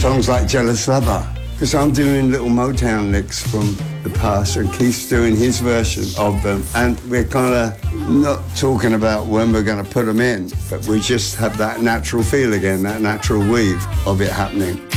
songs like Jealous Lover, because I'm doing little Motown licks from the past and Keith's doing his version of them, and we're kind of not talking about when we're going to put them in, but we just have that natural feel again, that natural weave of it happening.